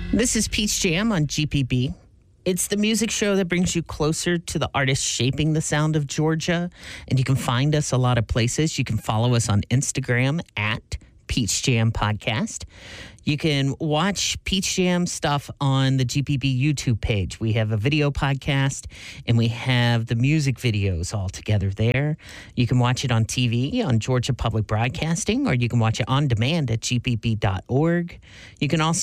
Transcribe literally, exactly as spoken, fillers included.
This is Peach Jam on G P B. It's the music show that brings you closer to the artists shaping the sound of Georgia. And you can find us a lot of places. You can follow us on Instagram at Peach Jam Podcast. You can watch Peach Jam stuff on the G P B YouTube page. We have a video podcast and we have the music videos all together there. You can watch it on T V on Georgia Public Broadcasting, or you can watch it on demand at G P B dot org. You can also